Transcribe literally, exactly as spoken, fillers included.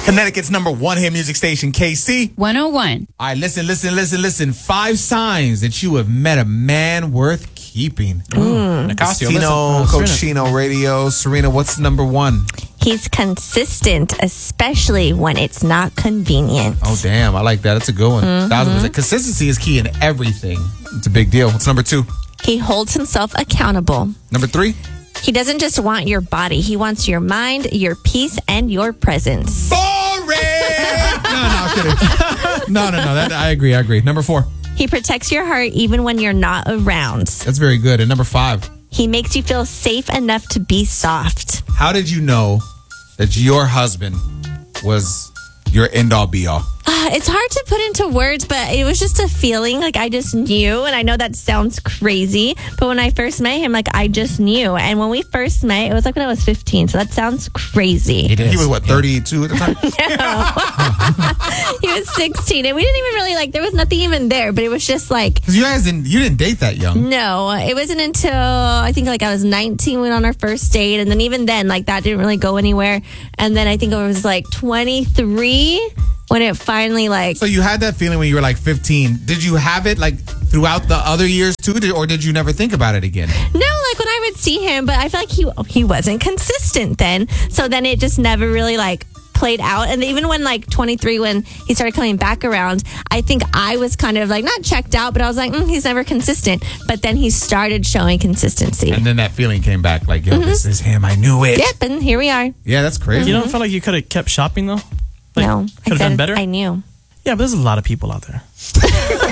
Connecticut's number one hit music station, K C. one oh one. All right, listen, listen, listen, listen. Five signs that you have met a man worth keeping. Mm. Nicasio, Tino, listen. Coach Chino Radio. Serena, what's number one? He's consistent, especially when it's not convenient. Oh, damn. I like that. That's a good one. Mm-hmm. Thousand percent. Consistency is key in everything. It's a big deal. What's number two? He holds himself accountable. Number three? He doesn't just want your body. He wants your mind, your peace, and your presence. Boring! no, no, I'm kidding. No, no, no. That, I agree. I agree. Number four. He protects your heart even when you're not around. That's very good. And number five. He makes you feel safe enough to be soft. How did you know that your husband was your end-all, be-all? Uh, it's hard to put into words, but it was just a feeling. Like, I just knew. And I know that sounds crazy, but when I first met him, like, I just knew. And when we first met, it was like when I was fifteen. So that sounds crazy. It is. He was, what, thirty-two at the time? No. He was sixteen. And we didn't even really, like, there was nothing even there. But it was just like... Because you guys didn't, you didn't date that young. No, it wasn't until, I think, like, I was nineteen, we went on our first date. And then even then, like, that didn't really go anywhere. And then I think I was, like, twenty-three... when it finally, like... So you had that feeling when you were like fifteen. Did you have it like throughout the other years too? Or did you never think about it again? No, like when I would see him, but I feel like he he wasn't consistent then. So then it just never really like played out. And even when like twenty-three, when he started coming back around, I think I was kind of like not checked out, but I was like, mm, he's never consistent. But then he started showing consistency. And then that feeling came back like, yo, mm-hmm. this is him. I knew it. Yep, and here we are. Yeah, that's crazy. You don't feel like you could have kept shopping though? Like, no, could have done better. I knew. Yeah, but there's a lot of people out there.